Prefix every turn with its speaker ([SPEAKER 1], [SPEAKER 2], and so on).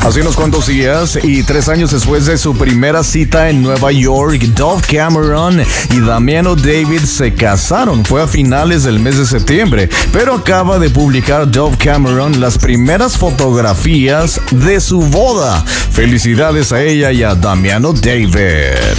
[SPEAKER 1] Hace unos cuantos días y 3 años después de su primera cita en Nueva York, Dove Cameron y Damiano David se casaron. Fue a finales del mes de septiembre, pero acaba de publicar Dove Cameron las primeras fotografías de su boda. Felicidades a ella y a Damiano David.